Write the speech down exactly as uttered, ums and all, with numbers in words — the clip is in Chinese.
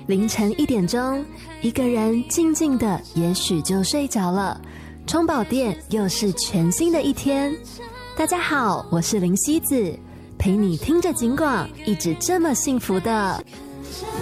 凌晨一点钟，一个人静静的也许就睡着了，充饱电又是全新的一天。大家好，我是林希子，陪你听着警广，一直这么幸福的。